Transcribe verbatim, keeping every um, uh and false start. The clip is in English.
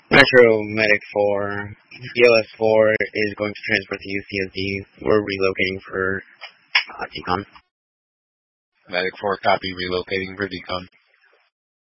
Metro Medic four, E L S four is going to transfer to U C S D. We're relocating for uh, Decon. Medic four copy, relocating for Decon.